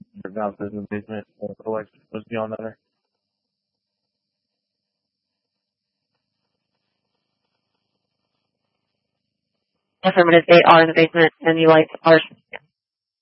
downstairs in the basement. Was beyond there. Affirmative, they are in the basement and the lights are